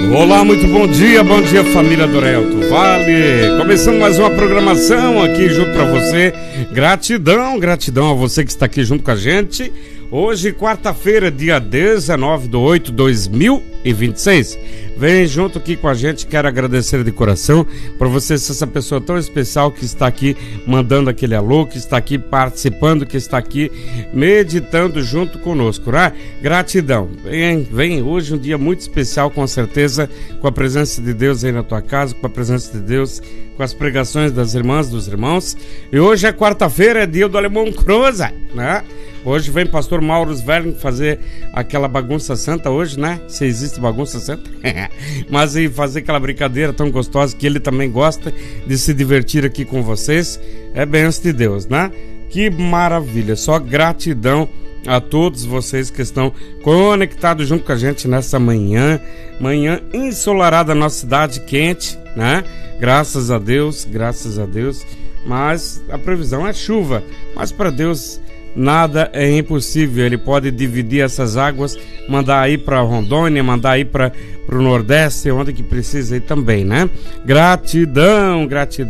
Olá, muito bom dia família Dorelto Vale. Começando mais uma programação aqui junto pra você. Gratidão a você que está aqui junto com a gente. Hoje, quarta-feira, dia 19/8/2026. Vem junto aqui com a gente, quero agradecer de coração por você ser essa pessoa tão especial que está aqui mandando aquele alô, que está aqui participando, que está aqui meditando junto conosco, né? Gratidão. Vem hoje um dia muito especial, com certeza, com a presença de Deus aí na tua casa, com a presença de Deus, com as pregações das irmãs, dos irmãos. E hoje é quarta-feira, é dia do Alemão Croza, né? Hoje vem pastor Mauro Sverling fazer aquela bagunça santa hoje, né? Se existe bagunça santa. Mas aí fazer aquela brincadeira tão gostosa que ele também gosta de se divertir aqui com vocês. É bênção de Deus, né? Que maravilha. Só gratidão a todos vocês que estão conectados junto com a gente nessa manhã ensolarada, nossa cidade quente, né? Graças a Deus. Mas a previsão é chuva. Mas para Deus nada é impossível. Ele pode dividir essas águas, mandar aí para Rondônia, mandar aí para o Nordeste, onde que precisa aí também, né? Gratidão.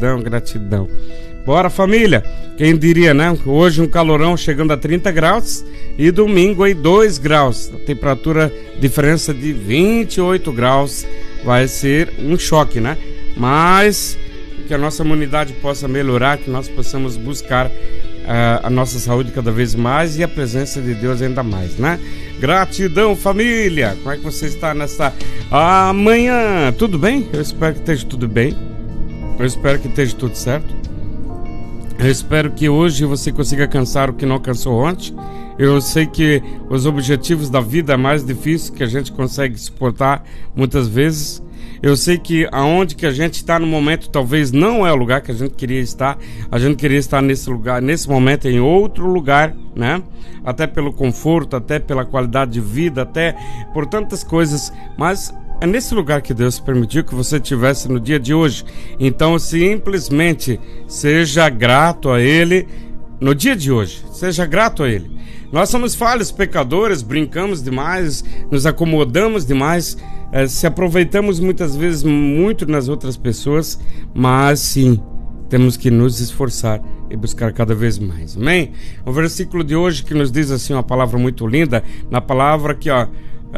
Bora, família. Quem diria, né? Hoje um calorão chegando a 30 graus e domingo aí 2 graus. A temperatura, diferença de 28 graus. Vai ser um choque, né? Mas que a nossa imunidade possa melhorar, que nós possamos buscar a nossa saúde cada vez mais e a presença de Deus ainda mais, né? Gratidão, família. Como é que você está nesta manhã? Tudo bem? Eu espero que esteja tudo bem. Eu espero que esteja tudo certo. Eu espero que hoje você consiga alcançar o que não alcançou ontem. Eu sei que os objetivos da vida é mais difícil, que a gente consegue suportar muitas vezes. Eu sei que aonde que a gente está no momento talvez não é o lugar que a gente queria estar. A gente queria estar nesse lugar, nesse momento, em outro lugar, né? Até pelo conforto, até pela qualidade de vida, até por tantas coisas. Mas é nesse lugar que Deus permitiu que você estivesse no dia de hoje. Então simplesmente seja grato a Ele no dia de hoje. Seja grato a Ele. Nós somos falhos, pecadores, brincamos demais, nos acomodamos demais, se aproveitamos muitas vezes muito nas outras pessoas, mas sim, temos que nos esforçar e buscar cada vez mais. Amém? O versículo de hoje que nos diz assim uma palavra muito linda, na palavra aqui, ó,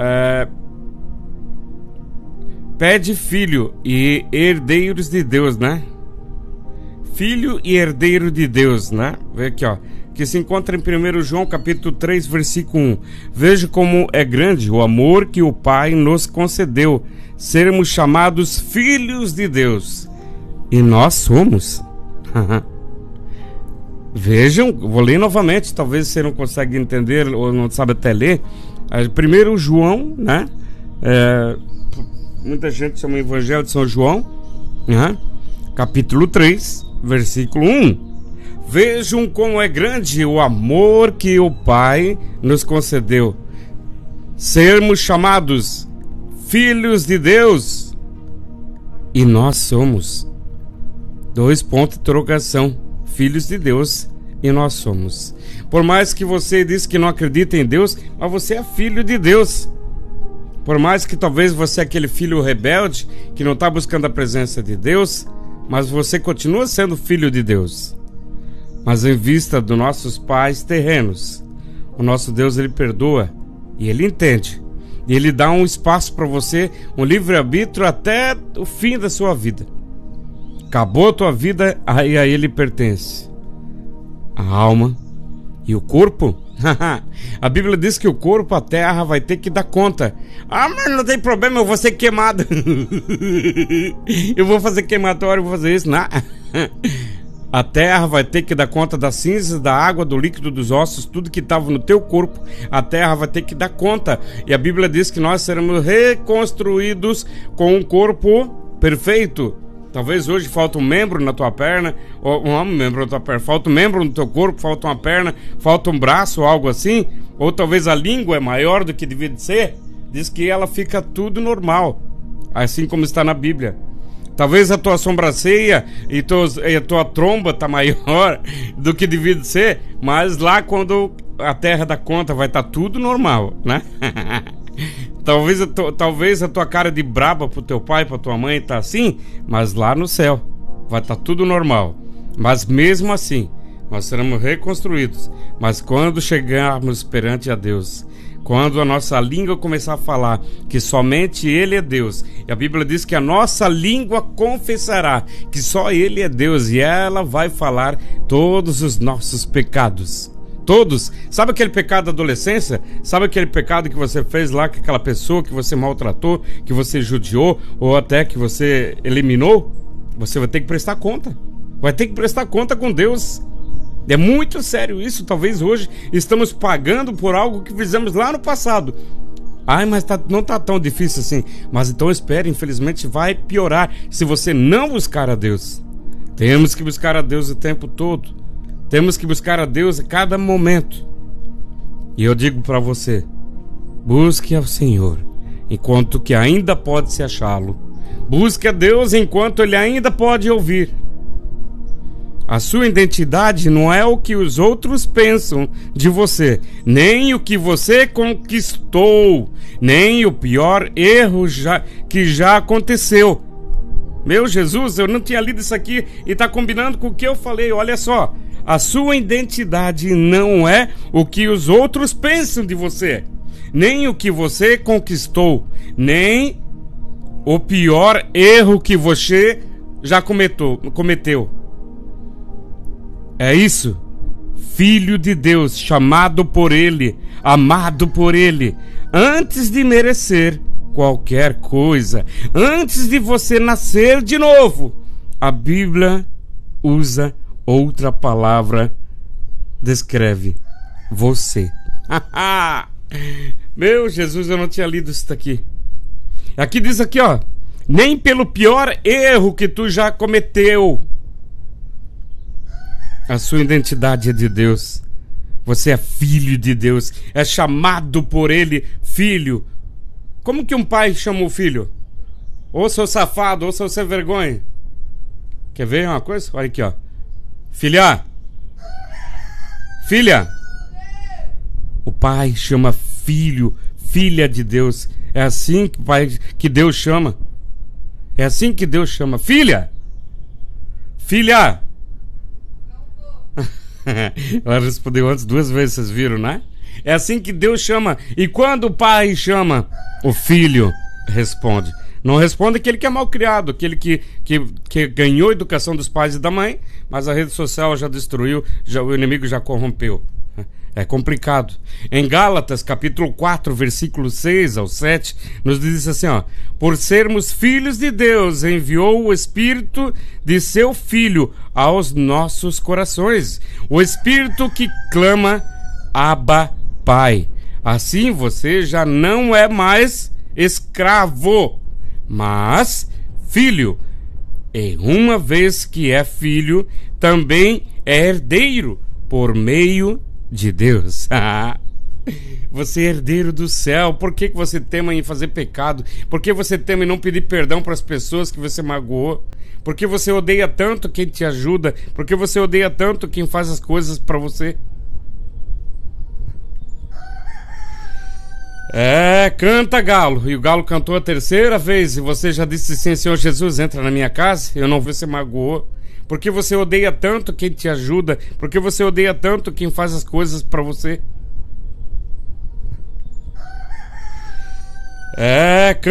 pede filho e herdeiros de Deus, né? Filho e herdeiro de Deus, né? Vê aqui, ó, que se encontra em 1 João capítulo 3, versículo 1. Veja como é grande o amor que o Pai nos concedeu, sermos chamados filhos de Deus. E nós somos. Vejam, vou ler novamente, talvez você não consiga entender ou não sabe até ler. 1 João, né? Muita gente chama o Evangelho de São João, né? Capítulo 3, versículo 1. Vejam como é grande o amor que o Pai nos concedeu, sermos chamados filhos de Deus, e nós somos. 2 pontos de interrogação. Filhos de Deus, e nós somos. Por mais que você diz que não acredita em Deus, mas você é filho de Deus. Por mais que talvez você é aquele filho rebelde que não está buscando a presença de Deus, mas você continua sendo filho de Deus. Mas em vista dos nossos pais terrenos, o nosso Deus, Ele perdoa e Ele entende. E Ele dá um espaço para você, um livre-arbítrio até o fim da sua vida. Acabou a tua vida, aí a Ele pertence a alma e o corpo. A Bíblia diz que o corpo, a terra, vai ter que dar conta. Mas não tem problema, eu vou ser queimado. Eu vou fazer queimatório, eu vou fazer isso. Não. A terra vai ter que dar conta das cinzas, da água, do líquido dos ossos, tudo que estava no teu corpo, a terra vai ter que dar conta. E a Bíblia diz que nós seremos reconstruídos com um corpo perfeito. Talvez hoje falta um membro na tua perna, ou um membro na tua perna, falta um membro no teu corpo, falta uma perna, falta um braço ou algo assim. Ou talvez a língua é maior do que devia de ser. Diz que ela fica tudo normal, assim como está na Bíblia. Talvez a tua sobrancelha e a tua tromba tá maior do que devia de ser, mas lá quando a terra dá conta vai estar tudo normal, né? Talvez a tua cara de braba pro teu pai, pra tua mãe tá assim, mas lá no céu vai estar tudo normal. Mas mesmo assim, nós seremos reconstruídos. Mas quando chegarmos perante a Deus, quando a nossa língua começar a falar que somente Ele é Deus, e a Bíblia diz que a nossa língua confessará que só Ele é Deus, e ela vai falar todos os nossos pecados. Todos. Sabe aquele pecado da adolescência? Sabe aquele pecado que você fez lá com aquela pessoa que você maltratou, que você judiou, ou até que você eliminou? Você vai ter que prestar conta. Vai ter que prestar conta com Deus. É muito sério isso. Talvez hoje estamos pagando por algo que fizemos lá no passado. Ai, mas não tá tão difícil assim. Mas então espere, infelizmente vai piorar se você não buscar a Deus. Temos que buscar a Deus o tempo todo. Temos que buscar a Deus a cada momento. E eu digo para você, busque ao Senhor enquanto que ainda pode se achá-lo. Busque a Deus enquanto Ele ainda pode ouvir. A sua identidade não é o que os outros pensam de você, nem o que você conquistou, nem o pior erro que já aconteceu. Meu Jesus, eu não tinha lido isso aqui e está combinando com o que eu falei. Olha só, a sua identidade não é o que os outros pensam de você, nem o que você conquistou, nem o pior erro que você já cometeu. É isso, filho de Deus, chamado por Ele, amado por Ele, antes de merecer qualquer coisa, antes de você nascer de novo. A Bíblia usa outra palavra, descreve você. Meu Jesus, eu não tinha lido isso daqui. Aqui diz aqui, ó, nem pelo pior erro que tu já cometeu. A sua identidade é de Deus. Você é filho de Deus. É chamado por Ele filho. Como que um pai chama o filho? Ô seu safado, ô seu sem vergonha. Quer ver uma coisa? Olha aqui, ó. Filha. Filha. O pai chama filho, filha de Deus. É assim que Deus chama. É assim que Deus chama. Filha. Filha. Ela respondeu antes 2 vezes, vocês viram, né? É assim que Deus chama. E quando o pai chama, o filho responde. Não responde aquele que é mal criado, aquele que ganhou a educação dos pais e da mãe, mas a rede social já destruiu, o inimigo já corrompeu. É complicado. Em Gálatas, capítulo 4, versículo 6 ao 7, nos diz assim, ó: por sermos filhos de Deus, enviou o Espírito de seu Filho aos nossos corações. O Espírito que clama, Abba, Pai. Assim você já não é mais escravo, mas filho. E uma vez que é filho, também é herdeiro por meio de Deus. Você é herdeiro do céu. Por que você tema em fazer pecado? Por que você tema em não pedir perdão para as pessoas que você magoou? Por que você odeia tanto quem te ajuda? Por que você odeia tanto quem faz as coisas para você? Canta galo. E o galo cantou a 3ª vez e você já disse sim, Senhor Jesus, entra na minha casa. Eu não vi, você magoou. Por que você odeia tanto quem te ajuda? Por que você odeia tanto quem faz as coisas pra você?